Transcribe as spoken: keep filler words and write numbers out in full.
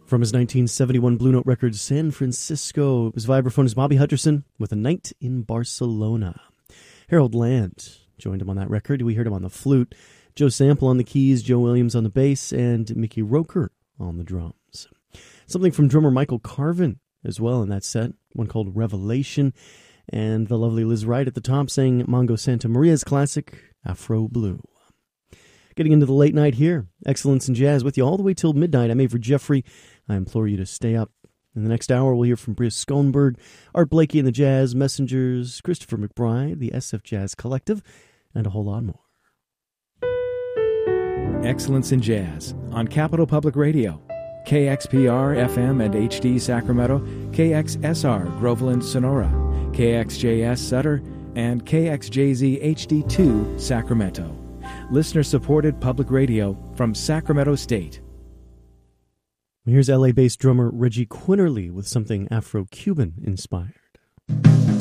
From his nineteen seventy-one Blue Note record, San Francisco, it was vibraphonist Bobby Hutcherson with A Night in Barcelona. Harold Land joined him on that record. We heard him on the flute, Joe Sample on the keys, Joe Williams on the bass, and Mickey Roker on the drums. Something from drummer Michael Carvin as well in that set, one called Revelation, and the lovely Liz Wright at the top sang Mongo Santa Maria's classic, Afro Blue. Getting into the late night here, Excellence in Jazz with you all the way till midnight. I'm Avery Jeffrey. I implore you to stay up. In the next hour, we'll hear from Bria Schoenberg, Art Blakey and the Jazz Messengers, Christopher McBride, the S F Jazz Collective, and a whole lot more. Excellence in Jazz on Capital Public Radio, K X P R F M and H D Sacramento, K X S R Groveland Sonora, K X J S Sutter, and K X J Z H D two Sacramento. Listener-supported public radio from Sacramento State. Here's L A-based drummer Reggie Quinterly with something Afro-Cuban inspired.